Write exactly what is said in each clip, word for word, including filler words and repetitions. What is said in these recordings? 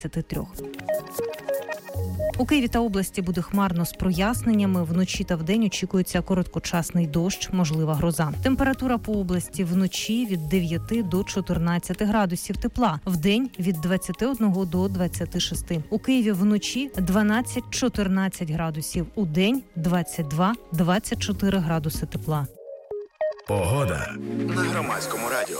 У Києві та області буде хмарно з проясненнями. Вночі та вдень очікується короткочасний дощ, можлива гроза. Температура по області вночі від дев'яти до чотирнадцяти градусів тепла. Вдень від двадцяти одного до двадцяти шести. У Києві вночі дванадцять-чотирнадцять градусів. У день двадцять два - двадцять чотири градуси тепла. Погода на Громадському радіо.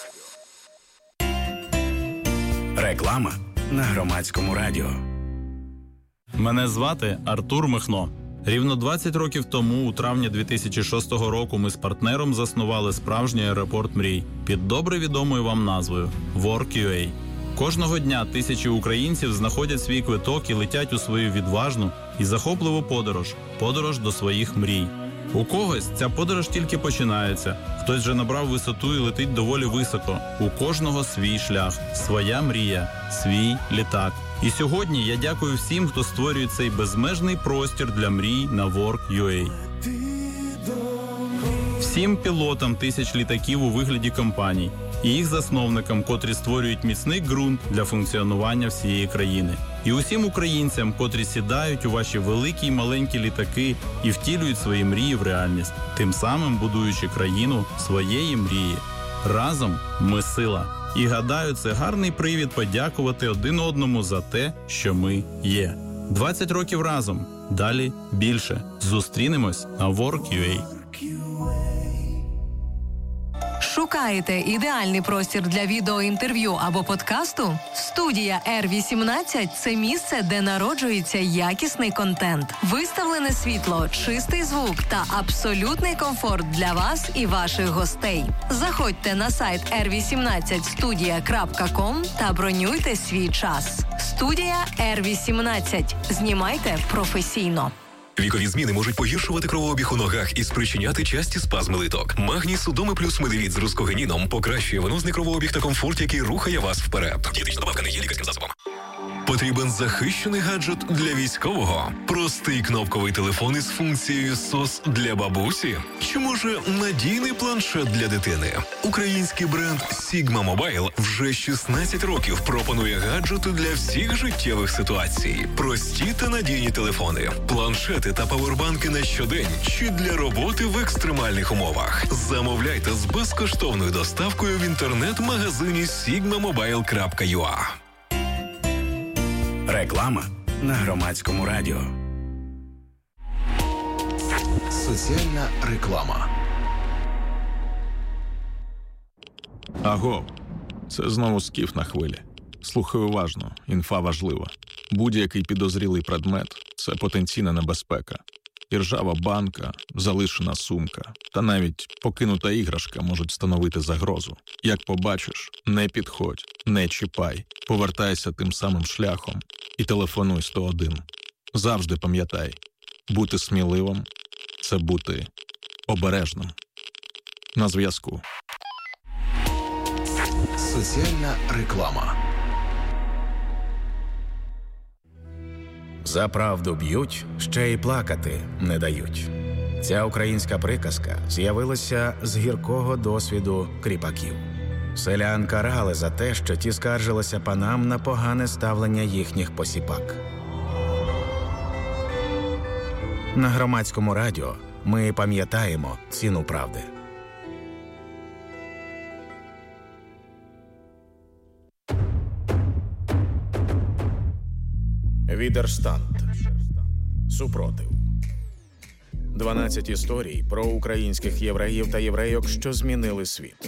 Реклама на Громадському радіо. Мене звати Артур Михно. Рівно двадцять років тому, у травні дві тисячі шостого року, ми з партнером заснували справжній аеропорт мрій під добре відомою вам назвою WorkUA. Кожного дня тисячі українців знаходять свій квиток і летять у свою відважну і захопливу подорож – подорож до своїх мрій. У когось ця подорож тільки починається, хтось вже набрав висоту і летить доволі високо. У кожного свій шлях, своя мрія, свій літак. І сьогодні я дякую всім, хто створює цей безмежний простір для мрій на WorkUA. Всім пілотам тисяч літаків у вигляді компаній і їх засновникам, котрі створюють міцний ґрунт для функціонування всієї країни. І усім українцям, котрі сідають у ваші великі й маленькі літаки і втілюють свої мрії в реальність, тим самим будуючи країну своєї мрії. Разом ми сила. І гадаю, це гарний привід подякувати один одному за те, що ми є. двадцять років разом. Далі більше. Зустрінемось на WorkUA. Шукаєте ідеальний простір для відеоінтерв'ю або подкасту? Студія Р вісімнадцять – це місце, де народжується якісний контент. Виставлене світло, чистий звук та абсолютний комфорт для вас і ваших гостей. Заходьте на сайт ер вісімнадцять студія крапка ком та бронюйте свій час. Студія Р вісімнадцять. Знімайте професійно. Вікові зміни можуть погіршувати кровообіг у ногах і спричиняти часті спазми литок. Магній Судоми плюс Медивіт з рускогеніном покращує венозний кровообіг та комфорт, який рухає вас вперед. Дієтична добавка не є лікарським засобом. Потрібен захищений гаджет для військового? Простий кнопковий телефон із функцією сос для бабусі? Чи може надійний планшет для дитини? Український бренд Sigma Mobile вже шістнадцять років пропонує гаджети для всіх життєвих ситуацій. Прості та надійні телефони, планшети та павербанки на щодень чи для роботи в екстремальних умовах. Замовляйте з безкоштовною доставкою в інтернет-магазині сігма мобайл крапка ю а. Реклама на Громадському радіо. Соціальна реклама. Аго, це знову скіф на хвилі. Слухай уважно, інфа важлива. Будь-який підозрілий предмет – це потенційна небезпека. І ржава банка, залишена сумка та навіть покинута іграшка можуть становити загрозу. Як побачиш, не підходь, не чіпай, повертайся тим самим шляхом і телефонуй сто один. Завжди пам'ятай, бути сміливим – це бути обережним. На зв'язку. Соціальна реклама. За правду б'ють, ще й плакати не дають. Ця українська приказка з'явилася з гіркого досвіду кріпаків. Селян карали за те, що ті скаржилися панам на погане ставлення їхніх посіпак. На Громадському радіо ми пам'ятаємо ціну правди. Відерштант. Супротив. дванадцять історій про українських євреїв та єврейок, що змінили світ.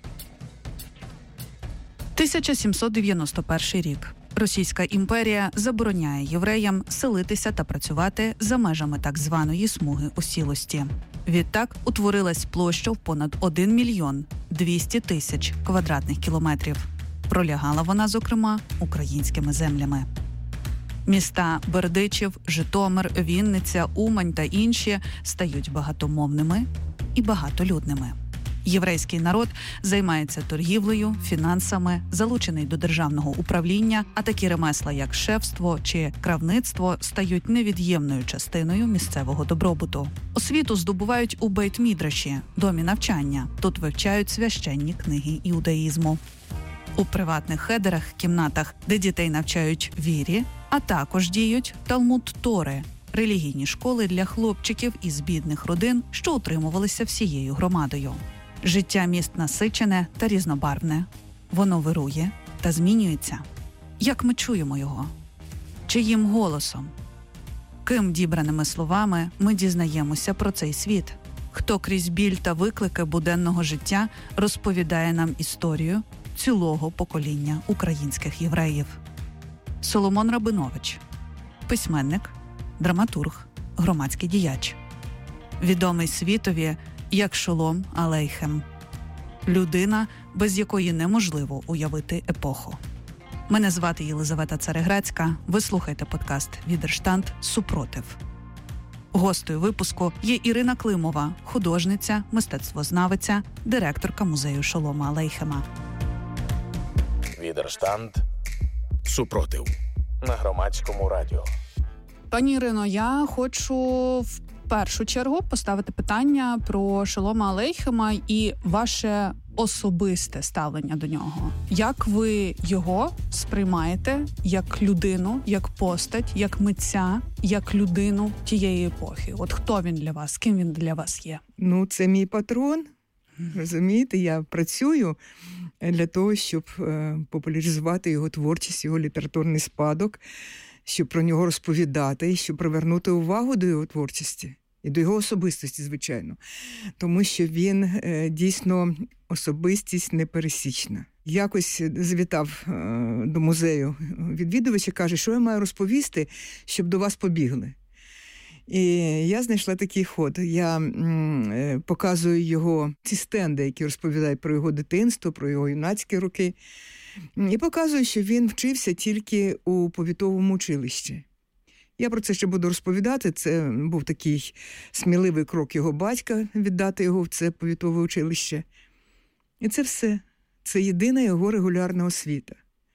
тисяча сімсот дев'яносто перший рік. Російська імперія забороняє євреям селитися та працювати за межами так званої смуги осілості. Відтак утворилась площа в понад один мільйон двісті тисяч квадратних кілометрів. Пролягала вона, зокрема, українськими землями. Міста Бердичів, Житомир, Вінниця, Умань та інші стають багатомовними і багатолюдними. Єврейський народ займається торгівлею, фінансами, залучений до державного управління, а такі ремесла, як шефство чи кравництво, стають невід'ємною частиною місцевого добробуту. Освіту здобувають у Бейт-Мідраші, домі навчання. Тут вивчають священні книги іудаїзму. У приватних хедерах, кімнатах, де дітей навчають вірі, а також діють Талмуд-Тори – релігійні школи для хлопчиків із бідних родин, що утримувалися всією громадою. Життя міст насичене та різнобарвне. Воно вирує та змінюється. Як ми чуємо його? Чиїм голосом? Ким дібраними словами ми дізнаємося про цей світ? Хто крізь біль та виклики буденного життя розповідає нам історію цілого покоління українських євреїв? Соломон Рабинович – письменник, драматург, громадський діяч. Відомий світові як Шолом Алейхем. Людина, без якої неможливо уявити епоху. Мене звати Єлизавета Цареграцька. Ви слухаєте подкаст «Відерштанд. Супротив». Гостею випуску є Ірина Климова, художниця, мистецтвознавиця, директорка музею Шолома Алейхема. «Відерштанд. Супротив» на Громадському радіо. Пані Ірино, я хочу в першу чергу поставити питання про Шолома Алейхема і ваше особисте ставлення до нього. Як ви його сприймаєте як людину, як постать, як митця, як людину тієї епохи? От хто він для вас? Ким він для вас є? Ну, це мій патрон. Розумієте, я працюю для того, щоб популяризувати його творчість, його літературний спадок, щоб про нього розповідати, щоб привернути увагу до його творчості і до його особистості, звичайно. Тому що він е, дійсно особистість непересічна. Якось завітав е, до музею відвідувач і каже, що я маю розповісти, щоб до вас побігли. І я знайшла такий ход. Я м, показую його ці стенди, які розповідають про його дитинство, про його юнацькі роки. І показую, що він вчився тільки у повітовому училищі. Я про це ще буду розповідати. Це був такий сміливий крок його батька віддати його в це повітове училище. І це все. Це єдина його регулярна освіта.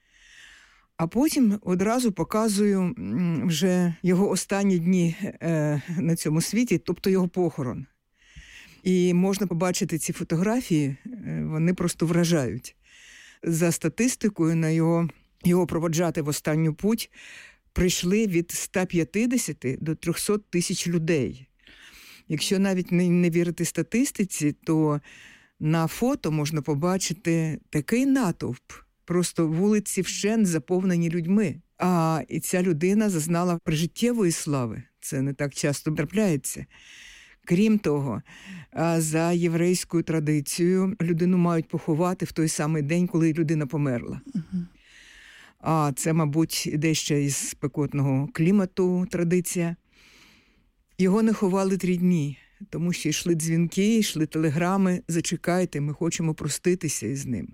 А потім одразу показую вже його останні дні на цьому світі, тобто його похорон. І можна побачити ці фотографії, вони просто вражають. За статистикою, на його, його проводжати в останню путь прийшли від ста п'ятдесяти до трьохсот тисяч людей. Якщо навіть не, не вірити статистиці, то на фото можна побачити такий натовп. Просто вулиці вщент заповнені людьми. А і ця людина зазнала прижиттєвої слави. Це не так часто трапляється. Крім того, за єврейською традицією людину мають поховати в той самий день, коли людина померла. Uh-huh. А це, мабуть, іде ще із спекотного клімату традиція. Його не ховали три дні, тому що йшли дзвінки, йшли телеграми, зачекайте, ми хочемо проститися із ним.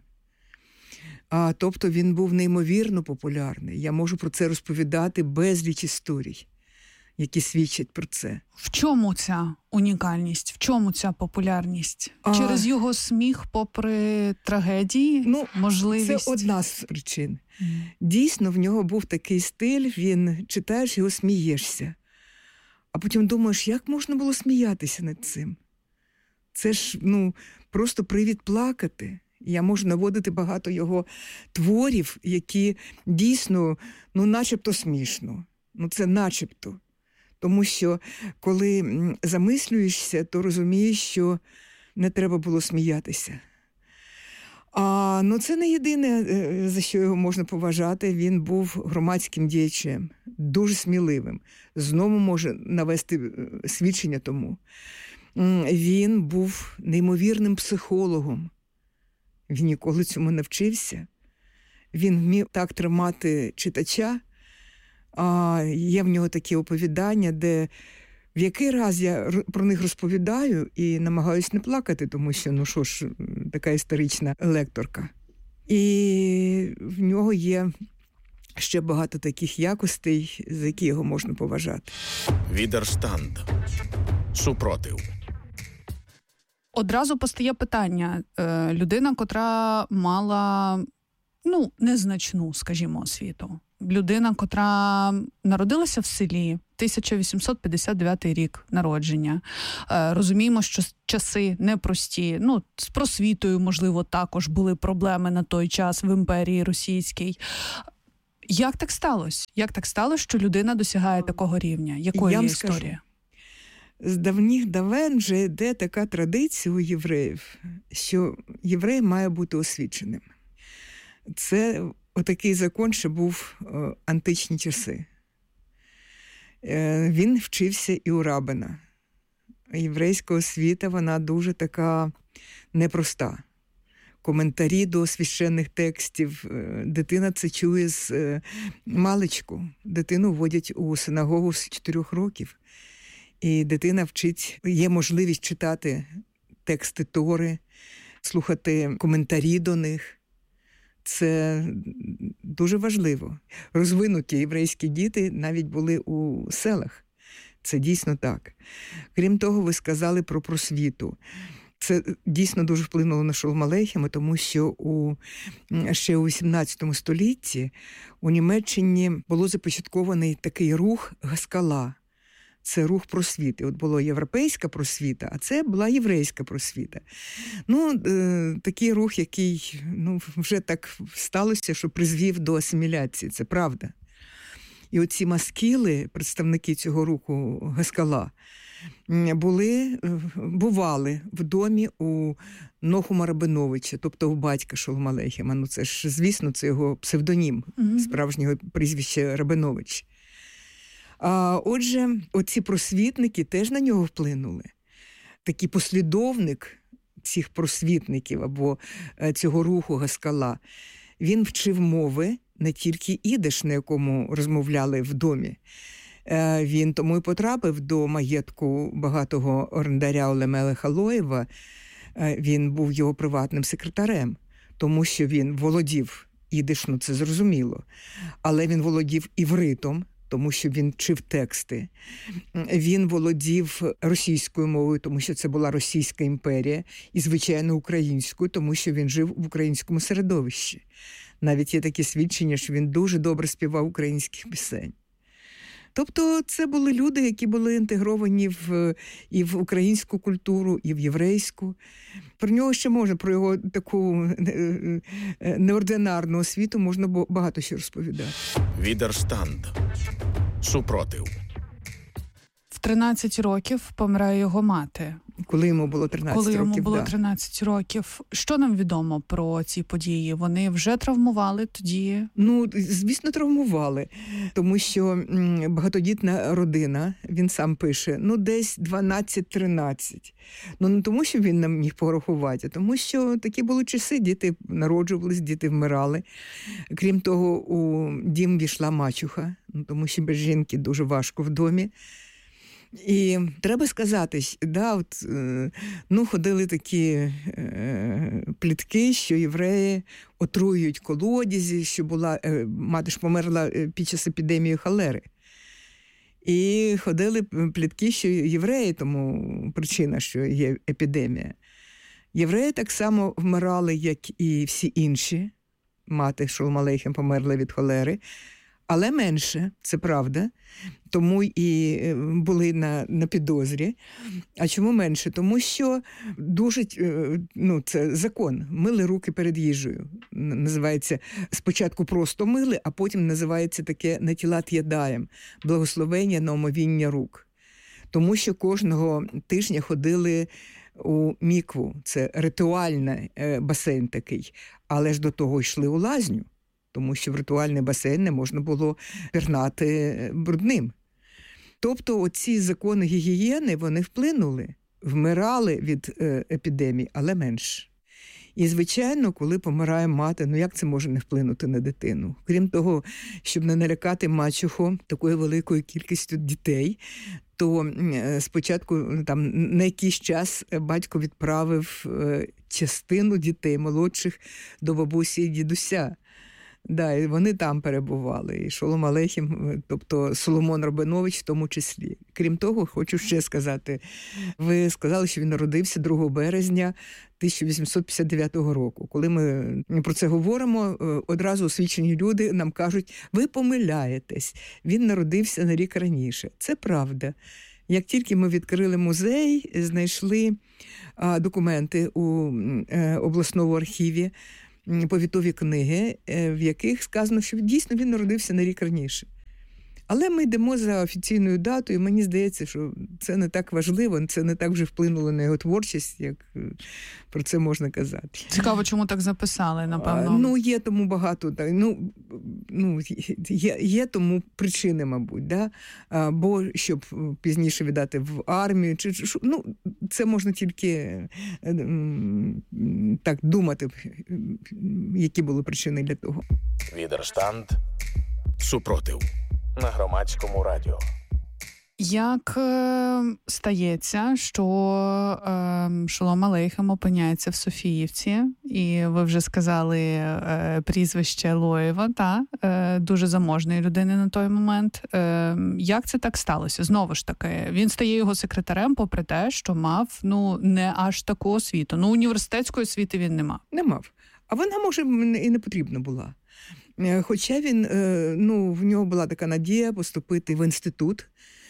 А, тобто він був неймовірно популярний. Я можу про це розповідати безліч історій, які свідчать про це. В чому ця унікальність? В чому ця популярність? А... Через його сміх попри трагедії? Ну, можливість? Це одна з причин. Mm. Дійсно, в нього був такий стиль, він читаєш його, смієшся. А потім думаєш, як можна було сміятися над цим? Це ж, ну, просто привід плакати. Я можу наводити багато його творів, які дійсно, ну, начебто смішно. Ну, це начебто. Тому що, коли замислюєшся, то розумієш, що не треба було сміятися. А, ну, це не єдине, за що його можна поважати. Він був громадським діячем, дуже сміливим. Знову може навести свідчення тому. Він був неймовірним психологом. Він ніколи цьому не вчився. Він вмів так тримати читача. А є в нього такі оповідання, де в який раз я про них розповідаю і намагаюся не плакати, тому що, ну що ж, така історична лекторка. І в нього є ще багато таких якостей, за які його можна поважати. Відерштанд. Супротив. Одразу постає питання. Людина, котра мала, ну, незначну, скажімо, освіту. Людина, котра народилася в селі, тисяча вісімсот п'ятдесят дев'ятий рік народження. Е, розуміємо, що часи непрості. Ну, з просвітою, можливо, також були проблеми на той час в імперії російській. Як так сталося? Як так сталося, що людина досягає такого рівня? Якої Я є вам скажу, історія? з давніх давен вже йде така традиція у євреїв, що єврей має бути освіченим. Це отакий закон, що був о, античні часи. Е, він вчився і у рабина. Єврейська освіта, вона дуже така непроста. Коментарі до священних текстів. Дитина це чує з е, маличку. Дитину вводять у синагогу з чотирьох років. І дитина вчить, є можливість читати тексти Тори, слухати коментарі до них. Це дуже важливо. Розвинуті єврейські діти навіть були у селах. Це дійсно так. Крім того, ви сказали про просвіту. Це дійсно дуже вплинуло на Шолома Алейхема, тому що у, ще у вісімнадцятому столітті у Німеччині було започаткований такий рух Гаскала. Це рух просвіти. От була європейська просвіта, а це була єврейська просвіта. Ну, е, такий рух, який ну, вже так сталося, що призвів до асиміляції. Це правда. І оці маскіли, представники цього руху Гаскала, були, бували в домі у Нохума Рабиновича, тобто у батька Шолома Алейхема. Ну, це ж, звісно, це його псевдонім, mm-hmm. справжнього прізвища Рабинович. А отже, оці просвітники теж на нього вплинули. Такий послідовник цих просвітників або цього руху Гаскала, він вчив мови, не тільки ідиш, на якому розмовляли в домі. Він тому і потрапив до маєтку багатого орендаря Олемела Халоєва. Він був його приватним секретарем, тому що він володів ідиш, ну це зрозуміло, але він володів івритом, тому що він вчив тексти. Він володів російською мовою, тому що це була Російська імперія, і, звичайно, українською, тому що він жив в українському середовищі. Навіть є такі свідчення, що він дуже добре співав українських пісень. Тобто це були люди, які були інтегровані в, і в українську культуру, і в єврейську. Про нього ще можна, про його таку неординарну освіту можна багато що розповідати. Відерштанд. Супротив. В тринадцять років помирає його мати. Коли йому було тринадцять Коли років, йому було да. тринадцять років. Що нам відомо про ці події? Вони вже травмували тоді? Ну, звісно, травмували. Тому що багатодітна родина, він сам пише, ну, десь дванадцять-тринадцять. Ну, не тому, що він нам міг порахувати, а тому, що такі були часи, діти народжувались, діти вмирали. Крім того, у дім війшла мачуха, ну, тому що без жінки дуже важко в домі. І треба сказати, да, от, ну, ходили такі е, плітки, що євреї отруюють колодязі, що була, е, мати ж померла під час епідемії холери. І ходили плітки, що євреї, тому причина, що є епідемія. Євреї так само вмирали, як і всі інші. Мати Шолом Алейхем померла від холери. Але менше, це правда, тому і були на, на підозрі. А чому менше? Тому що дуже, ну, це закон, мили руки перед їжею. Називається, спочатку просто мили, а потім називається таке «натілат ядаєм» – благословення на омовіння рук. Тому що кожного тижня ходили у мікву, це ритуальний басейн такий, але ж до того йшли у лазню. Тому що в ритуальний басейн не можна було пірнати брудним. Тобто оці закони гігієни, вони вплинули, вмирали від е, епідемії, але менш. І, звичайно, коли помирає мати, ну як це може не вплинути на дитину? Крім того, щоб не налякати мачуху такою великою кількістю дітей, то е, спочатку там, на якийсь час батько відправив е, частину дітей молодших до бабусі і дідуся. Да, і вони там перебували, і Шолом Алейхем, тобто Соломон Рабинович в тому числі. Крім того, хочу ще сказати, ви сказали, що він народився другого березня тисяча вісімсот п'ятдесят дев'ятого року. Коли ми про це говоримо, одразу освічені люди нам кажуть, ви помиляєтесь, він народився на рік раніше. Це правда. Як тільки ми відкрили музей, знайшли документи у обласному архіві, повітові книги, в яких сказано, що дійсно він народився на рік раніше. Але ми йдемо за офіційною датою, і мені здається, що це не так важливо, це не так вже вплинуло на його творчість, як про це можна казати. Цікаво, чому так записали, напевно? А, ну, є тому багато, так, ну, ну, є, є тому причини, мабуть, да? А, бо щоб пізніше віддати в армію, чи, чи, ну, це можна тільки так думати, які були причини для того. Відерштанд. Супротив. На громадському радіо. Як е, стається, що е, Шолом Алейхем опиняється в Софіївці, і ви вже сказали е, прізвище Лоєва, та, е, дуже заможної людини на той момент. Е, як це так сталося? Знову ж таки, він стає його секретарем, попри те, що мав ну, не аж таку освіту. Ну, університетської освіти він не мав. Не мав. А вона, може, і не потрібна була. Хоча він, ну, в нього була така надія поступити в інститут.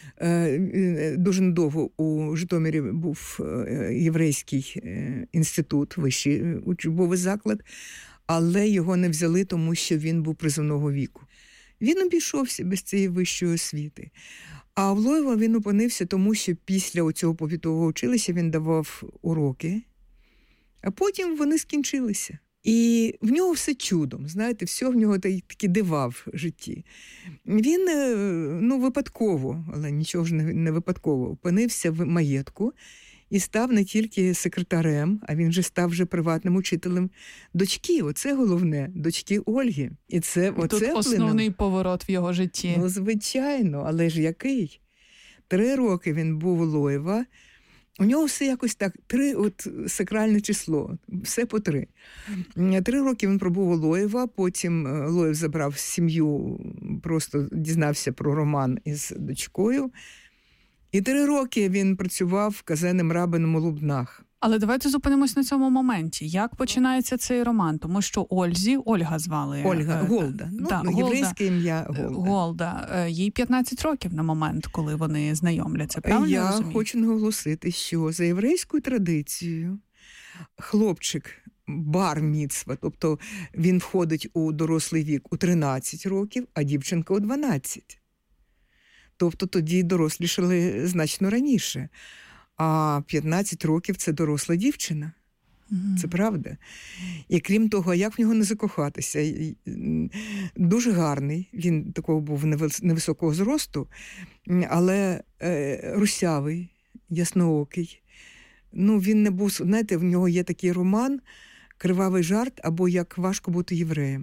Дуже недовго у Житомирі був єврейський інститут, вищий учбовий заклад, але його не взяли, тому що він був призовного віку. Він обійшовся без цієї вищої освіти. А в Лоєва він опинився, тому що після цього повітового училища він давав уроки, а потім вони скінчилися. І в нього все чудом, знаєте, все в нього такі дива в житті. Він, ну, випадково, але нічого ж не випадково, опинився в маєтку і став не тільки секретарем, а він же став вже приватним учителем дочки. Оце головне, дочки Ольги. І це, Тут оце основний поворот в його житті. Ну, звичайно, але ж який? Три роки він був у Лоєва. У нього все якось так, три, от сакральне число, все по три. Три роки він пробув у Лоєва, потім Лоєв забрав сім'ю, просто дізнався про роман із дочкою. І три роки він працював казенним рабином у Лубнах. Але давайте зупинимось на цьому моменті. Як починається цей роман? Тому що Ользі, Ольга звали. Ольга, Голда. Ну, да, ну, Голда, єврейське ім'я Голда. Голда. Їй п'ятнадцять років на момент, коли вони знайомляться. Правильно я розумію? Я хочу наголосити, що за єврейською традицією хлопчик бар-міцва, тобто він входить у дорослий вік у тринадцять років, а дівчинка у дванадцять. Тобто тоді дорослішали значно раніше. А п'ятнадцять років – це доросла дівчина. Mm-hmm. Це правда. І крім того, як в нього не закохатися? Дуже гарний. Він такого був невисокого зросту, але е, русявий, ясноокий. Ну, він не був, знаєте, в нього є такий роман «Кривавий жарт» або «Як важко бути євреєм».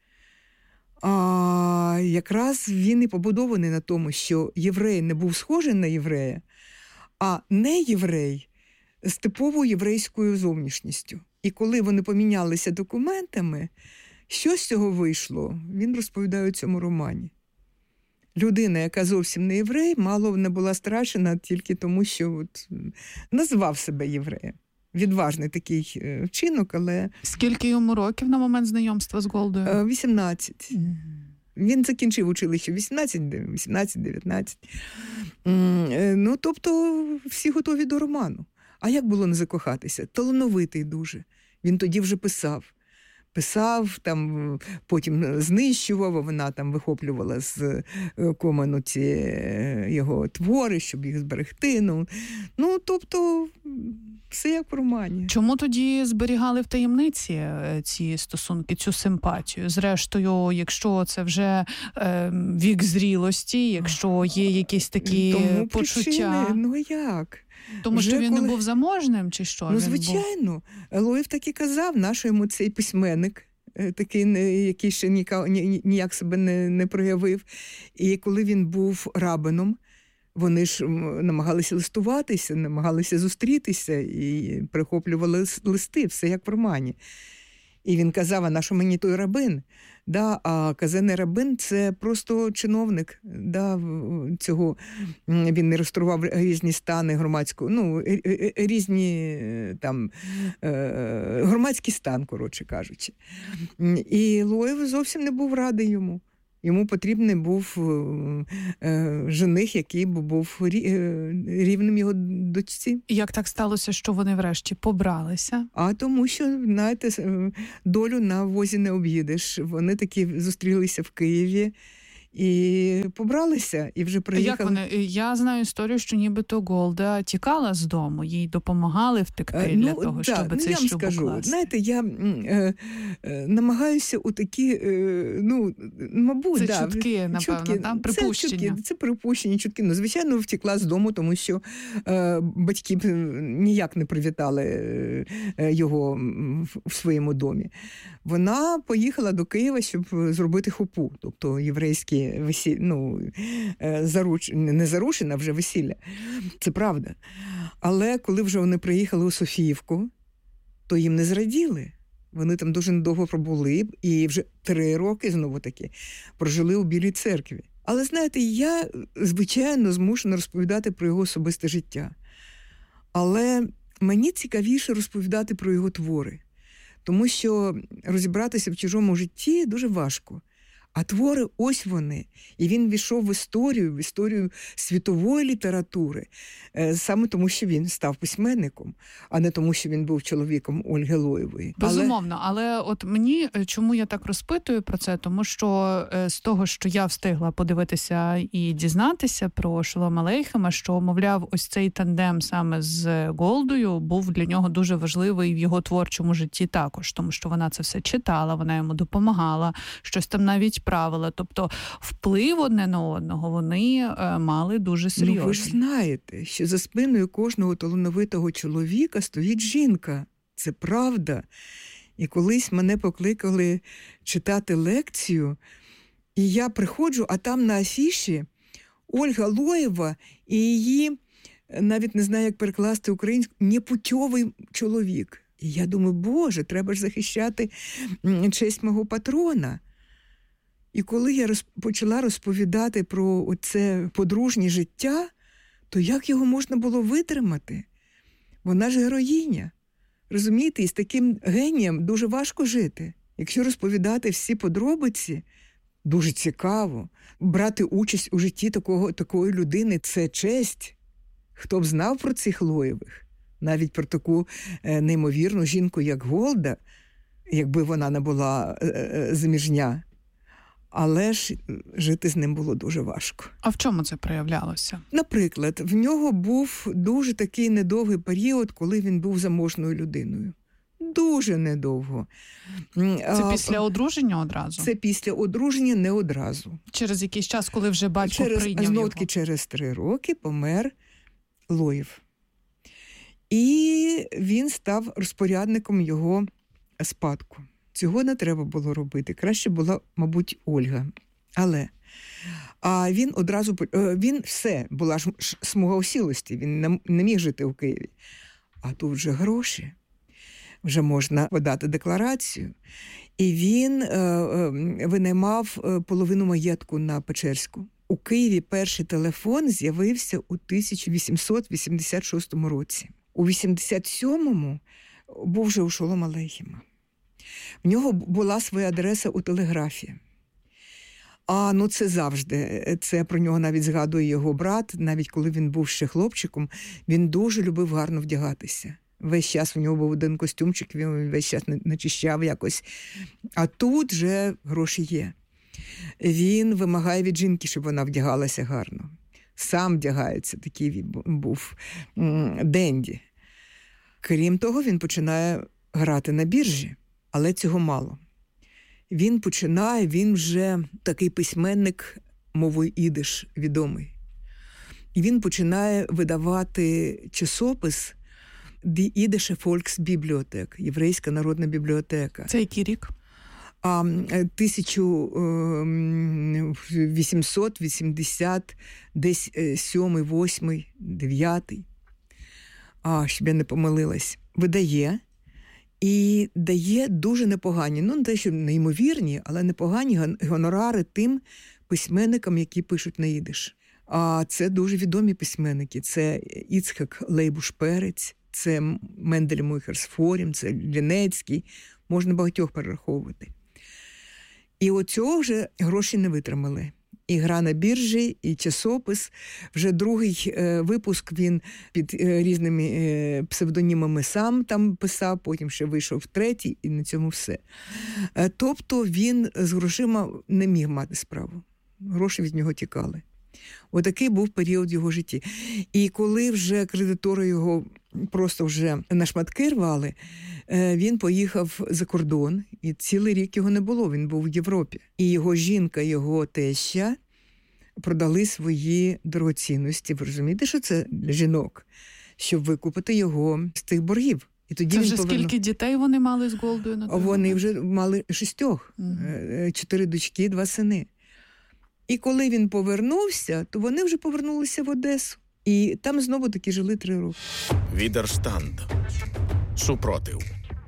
А якраз він і побудований на тому, що єврей не був схожий на єврея, а не єврей з типовою єврейською зовнішністю. І коли вони помінялися документами, що з цього вийшло, він розповідає у цьому романі. Людина, яка зовсім не єврей, мало не була страшена тільки тому, що от назвав себе євреєм. Відважний такий вчинок, але... Скільки йому років на момент знайомства з Голдою? вісімнадцять. Mm. Він закінчив училище вісімнадцять дев'ятнадцять. Ну, тобто, всі готові до роману. А як було не закохатися? Талановитий дуже. Він тоді вже писав. Писав, там, потім знищував, а вона там вихоплювала з комену ці його твори, щоб їх зберегти. Ну, ну тобто, все як в романі. Чому тоді зберігали в таємниці ці стосунки, цю симпатію? Зрештою, якщо це вже е, вік зрілості, якщо є якісь такі Тому почуття... Причини, ну як? Тому Вже що він коли... не був заможним, чи що? Ну, він звичайно. Був... Лоєв так і казав, наш йому цей письменник, такий, який ще ніяк, ніяк себе не, не проявив. І коли він був рабином, вони ж намагалися листуватися, намагалися зустрітися і прихоплювали листи, все як в романі. І він казав, а на що мені той рабин? Да, а казенний рабин – це просто чиновник. Да, цього. Він не реєстрував різні стани громадського, ну, різні там, громадський стан, коротше кажучи. І Лоєв зовсім не був радий йому. Йому потрібен був е, жених, який був рівним його дочці. Як так сталося, що вони врешті побралися? А тому що, знаєте, долю на возі не об'їдеш. Вони таки зустрілися в Києві і побралися, і вже приїхали. Як вони? Я знаю історію, що нібито Голда тікала з дому, їй допомагали втекти ну, для того, да, щоб ну, цей я вам шлюб скажу, укласти. Знаєте, я е, е, намагаюся у такі, е, ну, мабуть, це да, чутки, напевно, чутки, там, припущення. Це, чутки, це припущення, чутки. Ну, звичайно, втекла з дому, тому що е, батьки ніяк не привітали е, його в своєму домі. Вона поїхала до Києва, щоб зробити хопу, тобто єврейське весілля, ну, заруч... не заручена, вже весілля. Це правда. Але коли вже вони приїхали у Софіївку, то їм не зраділи. Вони там дуже недовго пробули і вже три роки, знову-таки, прожили у Білій церкві. Але, знаєте, я, звичайно, змушена розповідати про його особисте життя. Але мені цікавіше розповідати про його твори. Тому що розібратися в чужому житті дуже важко. А твори – ось вони. І він війшов в історію, в історію світової літератури, саме тому, що він став письменником, а не тому, що він був чоловіком Ольги Лоєвої. Безумовно, але... але от мені, чому я так розпитую про це, тому що з того, що я встигла подивитися і дізнатися про Шолома Алейхема, що, мовляв, ось цей тандем саме з Голдою був для нього дуже важливий в його творчому житті також, тому що вона це все читала, вона йому допомагала, щось там навіть правила, тобто вплив одне на одного вони е, мали дуже серйозний. Ну, ви ж знаєте, що за спиною кожного талановитого чоловіка стоїть жінка. Це правда. І колись мене покликали читати лекцію, і я приходжу, а там на афіші Ольга Лоєва і її, навіть не знаю, як перекласти українською, непутьовий чоловік. І я думаю, Боже, треба ж захищати честь мого патрона. І коли я роз... почала розповідати про це подружнє життя, то як його можна було витримати? Вона ж героїня. Розумієте, і з таким генієм дуже важко жити. Якщо розповідати всі подробиці, дуже цікаво. Брати участь у житті такого, такої людини – це честь. Хто б знав про цих Лоєвих? Навіть про таку е, неймовірну жінку, як Голда, якби вона не була е, е, заміжня. Але ж жити з ним було дуже важко. А в чому це проявлялося? Наприклад, в нього був дуже такий недовгий період, коли він був заможною людиною. Дуже недовго. Це а, після одруження одразу? Це після одруження не одразу. Через якийсь час, коли вже батько через, прийняв знов-таки його? Через три роки помер Лоєв. І він став розпорядником його спадку. Цього не треба було робити. Краще була, мабуть, Ольга. Але а він одразу, він все, була ж смуга осілості, він не міг жити в Києві. А тут вже гроші, вже можна подати декларацію. І він е, е, винаймав половину маєтку на Печерську. У Києві перший телефон з'явився у тисяча вісімсот вісімдесят шостому році. У вісімдесят сьомому був вже у Шолома Алейхема. В нього була своя адреса у телеграфі. А, ну це завжди. Це про нього навіть згадує його брат. Навіть коли він був ще хлопчиком, він дуже любив гарно вдягатися. Весь час у нього був один костюмчик, він весь час начищав якось. А тут же гроші є. Він вимагає від жінки, щоб вона вдягалася гарно. Сам вдягається, такий був денді. Крім того, він починає грати на біржі. Але цього мало. Він починає, він вже такий письменник мовою ідиш відомий. І він починає видавати часопис Die Idische Volksbibliothek, Єврейська народна бібліотека. Це який рік? А, тисяча вісімсот вісімдесят сьомий, восьмий, дев'ятий. А, щоб я не помилилась. Видає. і дає дуже непогані, ну не те, що неймовірні, але непогані гонорари тим письменникам, які пишуть на їдиш. А це дуже відомі письменники. Це Іцхак Лейбуш-Перець, це Мендель Мойхерсфорім, це Лінецький. Можна багатьох перераховувати. І оцього вже гроші не витримали. І гра на біржі, і часопис. Вже другий е, випуск він під е, різними е, псевдонімами сам там писав, потім ще вийшов третій, і на цьому все. Е, тобто він з грошима не міг мати справу. Гроші від нього тікали. Отакий був період його житті. І коли вже кредитори його просто вже на шматки рвали, він поїхав за кордон, і цілий рік його не було, він був в Європі. І його жінка, його теща продали свої дорогоцінності. Ви розумієте, що це для жінок? Щоб викупити його з тих боргів. І тоді це він вже повернув... скільки дітей вони мали з Голдою? На той Вони момент? вже мали шістьох. Угу. Чотири дочки, два сини. І коли він повернувся, то вони вже повернулися в Одесу. І там знову таки жили три роки. Відерштанд. Супротив.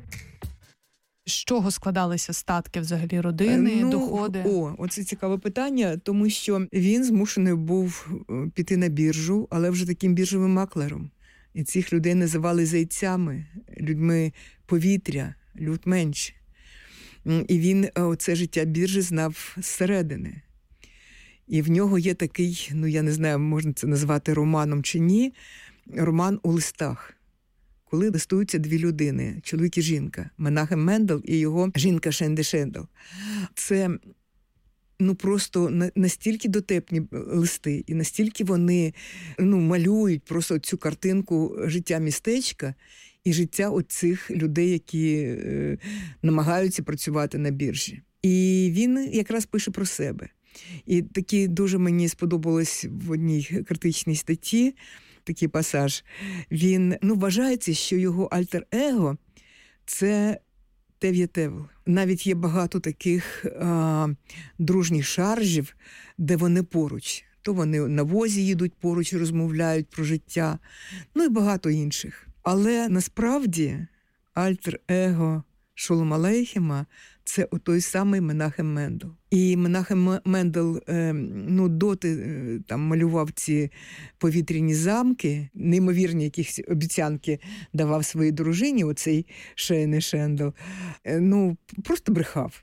З чого складалися статки взагалі родини, ну, доходи? О, оце цікаве питання, тому що він змушений був піти на біржу, але вже таким біржовим маклером. І цих людей називали зайцями, людьми повітря, людменш. І він оце життя біржі знав зсередини. І в нього є такий, ну я не знаю, можна це назвати романом чи ні, роман у листах. Коли листуються дві людини, чоловік і жінка, Менахем Мендел і його жінка Шенді Шендел. Це ну, просто настільки дотепні листи, і настільки вони ну, малюють просто цю картинку життя містечка і життя оцих людей, які е, намагаються працювати на біржі. І він якраз пише про себе. І такі дуже мені сподобалось в одній критичній статті, такий пасаж. Він, ну, вважається, що його альтер-его – це Тев'є-Тевл. Навіть є багато таких а, дружніх шаржів, де вони поруч. То вони на возі їдуть поруч, розмовляють про життя, ну і багато інших. Але насправді альтер-его Шолом Алейхема – це той самий Менахем Мендел. І Менахем Мендел ну, доти там малював ці повітряні замки, неймовірні якісь обіцянки давав своїй дружині, оцей Шейне Шендел. Ну, просто брехав.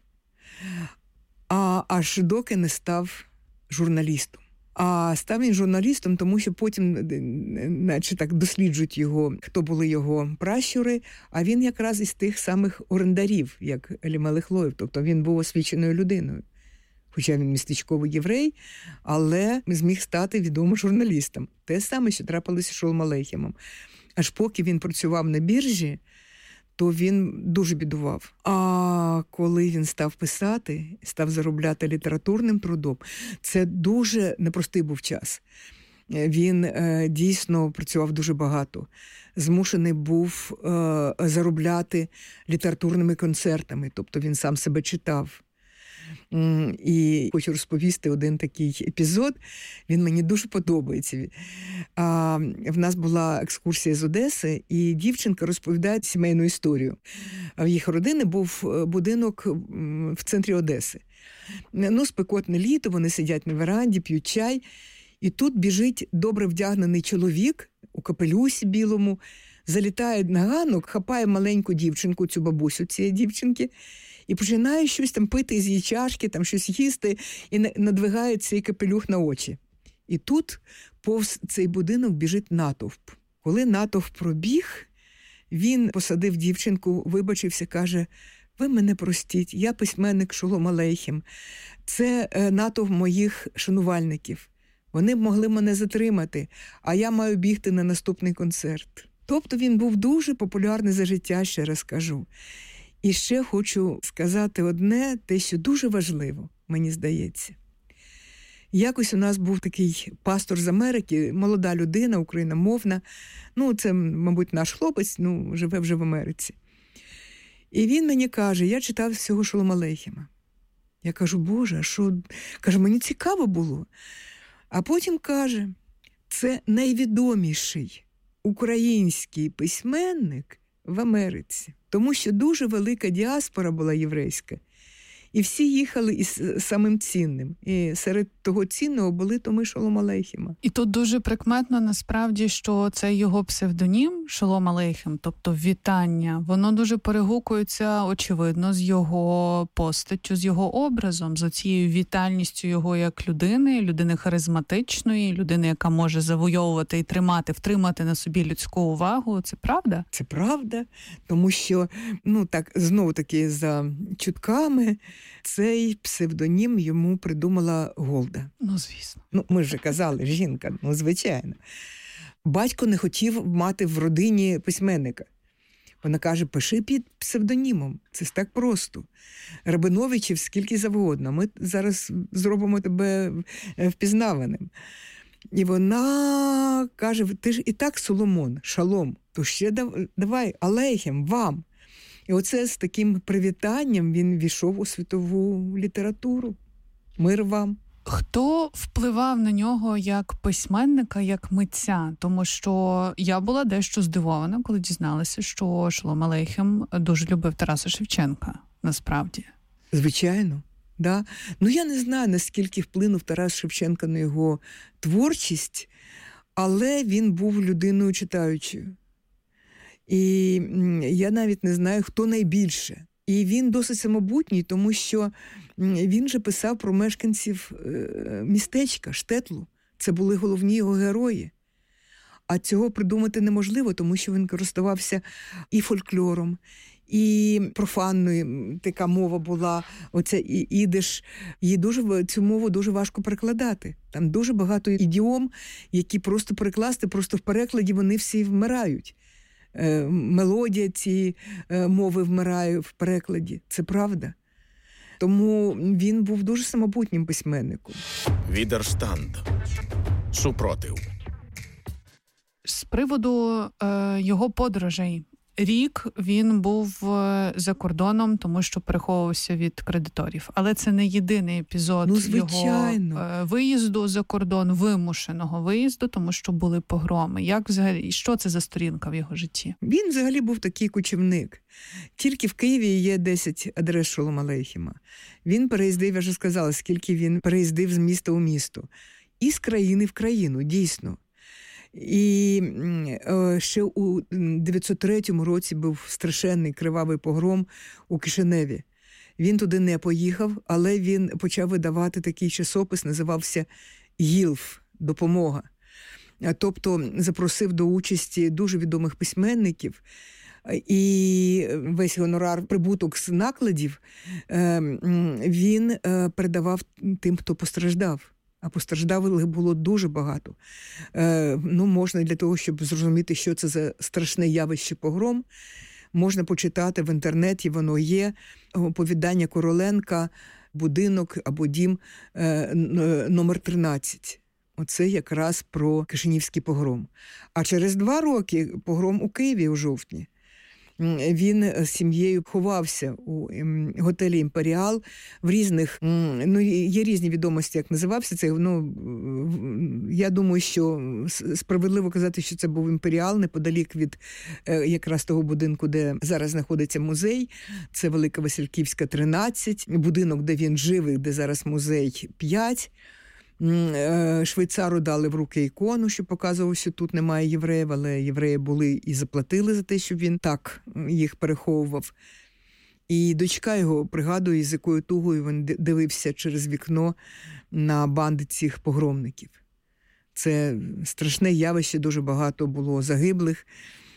А аж доки не став журналістом. А став він журналістом, тому що потім, наче так, досліджують його, хто були його пращури, а він якраз із тих самих орендарів, як Елімелех Лоїв, тобто він був освіченою людиною. Хоча він містечковий єврей, але зміг стати відомим журналістом. Те саме, що трапилося з Шолом Алейхемом. Аж поки він працював на біржі, то він дуже бідував. А коли він став писати, став заробляти літературним трудом, це дуже непростий був час. Він е, дійсно працював дуже багато. Змушений був е, заробляти літературними концертами, тобто він сам себе читав. І хочу розповісти один такий епізод, він мені дуже подобається. А, в нас була екскурсія з Одеси, і дівчинка розповідає сімейну історію. В їх родини був будинок в центрі Одеси. Ну, спекотне літо, вони сидять на веранді, п'ють чай, і тут біжить добре вдягнений чоловік у капелюсі білому, залітає на ганок, хапає маленьку дівчинку, цю бабусю цієї дівчинки, і починає щось там пити з її чашки, там щось їсти, і надвигає цей капелюх на очі. І тут повз цей будинок біжить натовп. Коли натовп пробіг, він посадив дівчинку, вибачився, каже: «Ви мене простіть, я письменник Шолом Алейхем. Це натовп моїх шанувальників. Вони б могли мене затримати, а я маю бігти на наступний концерт». Тобто він був дуже популярний за життя, ще раз кажу. І ще хочу сказати одне, те, що дуже важливо, мені здається. Якось у нас був такий пастор з Америки, молода людина, україномовна. Ну, це, мабуть, наш хлопець, ну, живе вже в Америці. І він мені каже: я читав всього Шолом Алейхема. Я кажу: Боже, а що? Каже, мені цікаво було. А потім каже: це найвідоміший український письменник в Америці. Тому що дуже велика діаспора була єврейська. І всі їхали із самим цінним. І серед того цінного були томи Шолом Алейхема. І тут дуже прикметно, насправді, що це його псевдонім Шолом Алейхем, тобто вітання, воно дуже перегукується, очевидно, з його постаттю, з його образом, з цією вітальністю його як людини, людини харизматичної, людини, яка може завойовувати і тримати, втримати на собі людську увагу. Це правда? Це правда, тому що, ну так, знову-таки, за чутками, цей псевдонім йому придумала Голда. Ну, звісно. Ну, ми вже казали, жінка, ну, звичайно. Батько не хотів мати в родині письменника. Вона каже, пиши під псевдонімом. Це ж так просто. Рабиновичів скільки завгодно. Ми зараз зробимо тебе впізнаваним. І вона каже, ти ж і так Соломон, Шалом, то ще давай, Алейхем, вам. І оце з таким привітанням він війшов у світову літературу. Мир вам. Хто впливав на нього як письменника, як митця? Тому що я була дещо здивована, коли дізналася, що Шолом Алейхем дуже любив Тараса Шевченка, насправді. Звичайно, да. Ну, я не знаю, наскільки вплинув Тарас Шевченко на його творчість, але він був людиною читаючою. І я навіть не знаю, хто найбільше. І він досить самобутній, тому що він же писав про мешканців містечка, Штетлу. Це були головні його герої. А цього придумати неможливо, тому що він користувався і фольклором, і профанною така мова була, оця ідиш. Її дуже, цю мову дуже важко перекладати. Там дуже багато ідіом, які просто перекласти, просто в перекладі вони всі вмирають. Мелодія цієї мови вмирає в перекладі. Це правда. Тому він був дуже самобутнім письменником. Відерштанд. Супротив. З приводу е, його подорожей. Рік він був за кордоном, тому що переховувався від кредиторів. Але це не єдиний епізод ну, його виїзду за кордон, вимушеного виїзду, тому що були погроми. Як взагалі, що це за сторінка в його житті? Він взагалі був такий кочівник. Тільки в Києві є десять адрес Шолом Алейхема. Він переїздив, я вже сказала, скільки він переїздив з міста у місто. І з країни в країну, дійсно. І ще у дев'ятсот третьому році був страшенний кривавий погром у Кишиневі. Він туди не поїхав, але він почав видавати такий часопис, називався «Гілф. Допомога». Тобто запросив до участі дуже відомих письменників, і весь гонорар, прибуток з накладів він передавав тим, хто постраждав. А постраждалих було дуже багато. Е, ну, можна для того, щоб зрозуміти, що це за страшне явище погром, можна почитати в інтернеті, воно є, оповідання Короленка, будинок або дім е, номер тринадцять. Оце якраз про Кишинівський погром. А через два роки погром у Києві у жовтні. Він з сім'єю ховався у готелі «Імперіал» в різних, ну, є різні відомості, як називався це. Ну, я думаю, що справедливо казати, що це був «Імперіал», неподалік від якраз того будинку, де зараз знаходиться музей. Це Велика Васильківська, тринадцять, будинок, де він жив, де зараз музей, п'ять. Швейцару дали в руки ікону, що показував, що тут немає євреїв, але євреї були і заплатили за те, щоб він так їх переховував. І дочка його пригадує, з якою тугою він дивився через вікно на банди цих погромників. Це страшне явище, дуже багато було загиблих.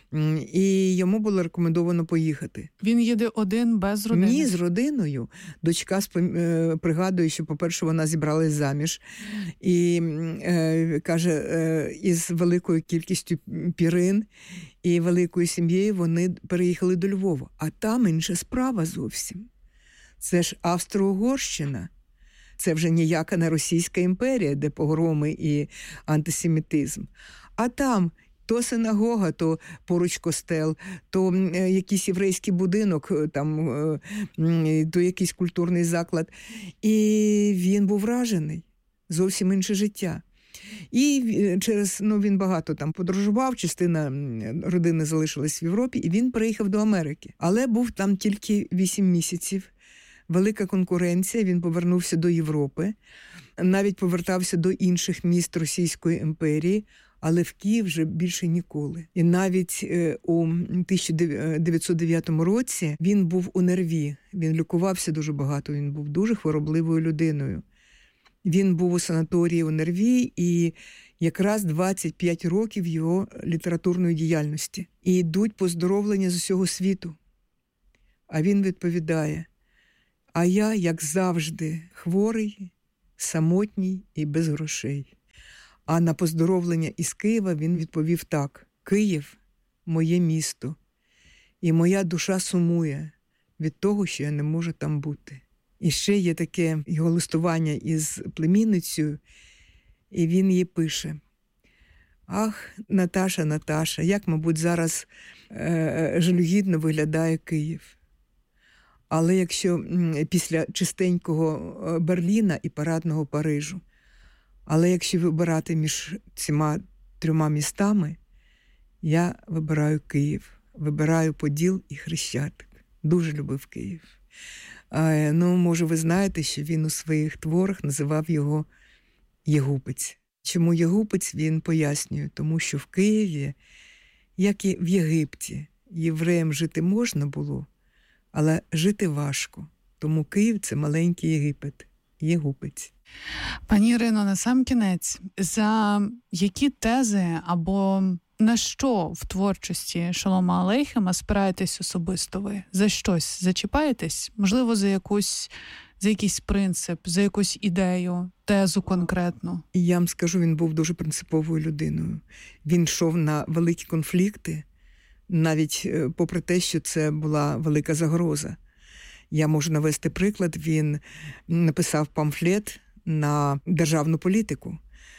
І йому було рекомендовано поїхати. Він їде один, без родини? Ні, з родиною. Дочка пригадує, що, по-перше, вона зібралась заміж. І е, каже, е, із великою кількістю пірин і великою сім'єю вони переїхали до Львова. А там інша справа зовсім. Це ж Австро-Угорщина. Це вже ніяка не Російська імперія, де погроми і антисемітизм. А там то синагога, то поруч костел, то якийсь єврейський будинок, там, то якийсь культурний заклад. І він був вражений. Зовсім інше життя. І через, ну, він багато там подорожував, частина родини залишилась в Європі, і він переїхав до Америки. Але був там тільки вісім місяців. Велика конкуренція, він повернувся до Європи, навіть повертався до інших міст Російської імперії, але в Київ вже більше ніколи. І навіть у тисяча дев'ятсот дев'ятому році він був у НЕРВі, він лікувався дуже багато, він був дуже хворобливою людиною. Він був у санаторії у НЕРВі, і якраз двадцять п'ять років його літературної діяльності. І йдуть поздоровлення з усього світу. А він відповідає: а я, як завжди, хворий, самотній і без грошей. А на поздоровлення із Києва він відповів так: Київ – моє місто, і моя душа сумує від того, що я не можу там бути. І ще є таке його листування із племінницею, і він їй пише: ах, Наташа, Наташа, як, мабуть, зараз е- жалюгідно виглядає Київ. Але якщо після чистенького Берліна і парадного Парижу, але якщо вибирати між цими трьома містами, я вибираю Київ, вибираю Поділ і Хрещатик. Дуже любив Київ. А, ну, може, ви знаєте, що він у своїх творах називав його Єгупець. Чому Єгупець, він пояснює? Тому що в Києві, як і в Єгипті, євреям жити можна було, але жити важко. Тому Київ – це маленький Єгипет, Єгупець. Пані Ірино, на сам кінець, за які тези або на що в творчості Шолома Алейхема спираєтесь особисто ви? За щось зачіпаєтесь? Можливо, за якусь, за якийсь принцип, за якусь ідею, тезу конкретну? Я вам скажу, він був дуже принциповою людиною. Він йшов на великі конфлікти, навіть попри те, що це була велика загроза. Я можу навести приклад, він написав памфлет на державну політику.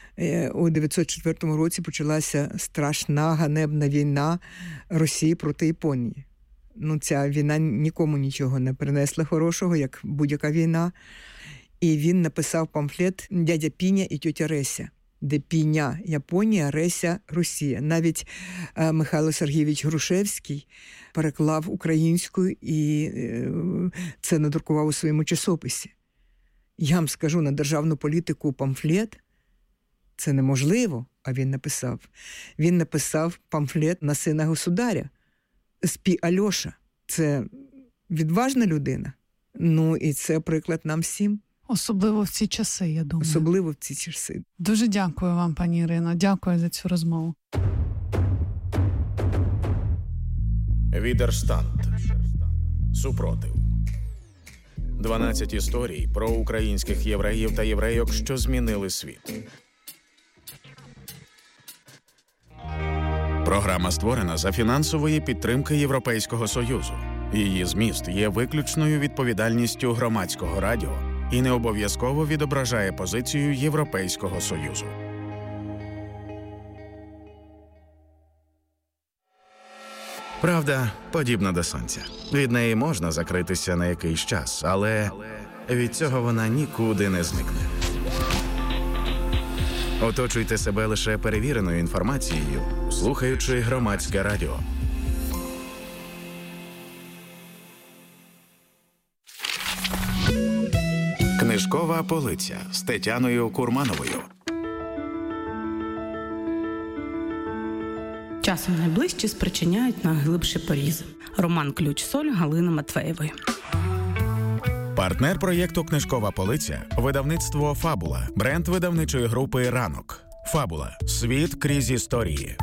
У дев'ятсот четвертому році почалася страшна ганебна війна Росії проти Японії. Ну, ця війна нікому нічого не принесла хорошого, як будь-яка війна. І він написав памфлет «Дядя Піня і тьотя Реся», де Піня – Японія, Реся – Росія. Навіть е, Михайло Сергійович Грушевський переклав українською і е, це надрукував у своєму часописі. Я вам скажу, на державну політику памфлет – це неможливо, а він написав. Він написав памфлет на сина государя. Спі Альоша. Це відважна людина. Ну і це приклад нам всім. Особливо в ці часи, я думаю. Особливо в ці часи. Дуже дякую вам, пані Ірино. Дякую за цю розмову. Відерштанд. Супротив. дванадцять історій про українських євреїв та єврейок, що змінили світ. Програма створена за фінансової підтримки Європейського Союзу. Її зміст є виключною відповідальністю Громадського радіо і не обов'язково відображає позицію Європейського Союзу. Правда подібна до сонця. Від неї можна закритися на якийсь час, але від цього вона нікуди не зникне. Оточуйте себе лише перевіреною інформацією, слухаючи Громадське радіо. Книжкова полиця з Тетяною Курмановою. Часом найближчі спричиняють на глибші порізи. Роман «Ключ-соль» Галини Матвеєвої. Партнер проєкту «Книжкова полиця» – видавництво «Фабула», бренд видавничої групи «Ранок». «Фабула» – світ крізь історії.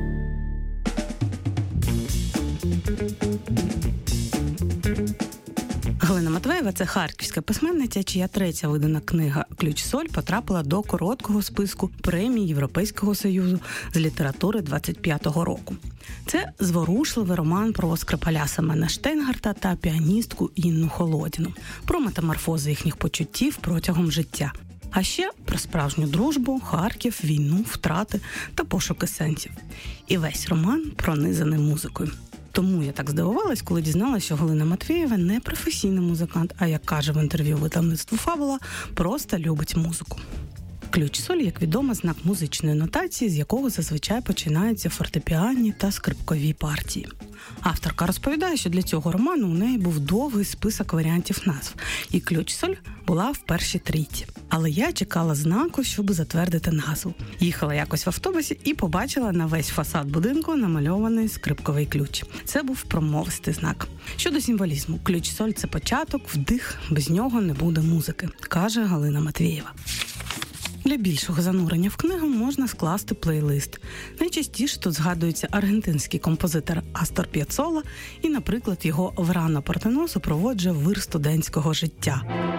Галина Матвеєва – це харківська письменниця, чия третя видана книга «Ключ-соль» потрапила до короткого списку премій Європейського Союзу з літератури двадцять п'ятого року. Це зворушливий роман про Скрипаля Семена Штейнгарта та піаністку Інну Холодіну, про метаморфози їхніх почуттів протягом життя. А ще про справжню дружбу, Харків, війну, втрати та пошуки сенсів. І весь роман пронизаний музикою. Тому я так здивувалась, коли дізналася, що Галина Матвеєва не професійний музикант, а, як каже в інтерв'ю видавництву «Фабула», просто любить музику. Ключ-соль, як відомо, знак музичної нотації, з якого зазвичай починаються фортепіанні та скрипкові партії. Авторка розповідає, що для цього роману у неї був довгий список варіантів назв, і ключ-соль була в першій трійці. Але я чекала знаку, щоб затвердити назву. Їхала якось в автобусі і побачила на весь фасад будинку намальований скрипковий ключ. Це був промовистий знак. Щодо символізму, ключ-соль – це початок, вдих, без нього не буде музики, каже Галина Матвієва. Для більшого занурення в книгу можна скласти плейлист. Найчастіше тут згадується аргентинський композитор Астор П'яццола і, наприклад, його «Врано Портено» супроводжує вир студентського життя.